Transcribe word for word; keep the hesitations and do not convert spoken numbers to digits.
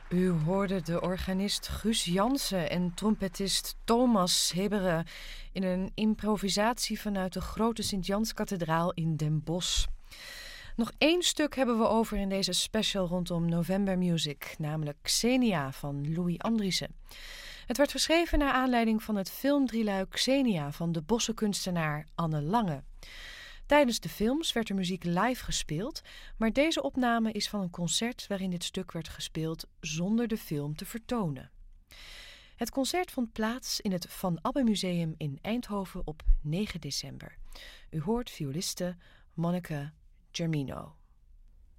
U hoorde de organist Guus Jansen en trompetist Thomas Hibbere in een improvisatie vanuit de grote Sint-Janskathedraal in Den Bosch. Nog één stuk hebben we over in deze special rondom November Music, namelijk Xenia van Louis Andriessen. Het werd geschreven naar aanleiding van het filmdrieluik Xenia van de Bosse kunstenaar Anne Lange. Tijdens de films werd de muziek live gespeeld, maar deze opname is van een concert waarin dit stuk werd gespeeld zonder de film te vertonen. Het concert vond plaats in het Van Abbe Museum in Eindhoven op negen december. U hoort violiste Monica Germino.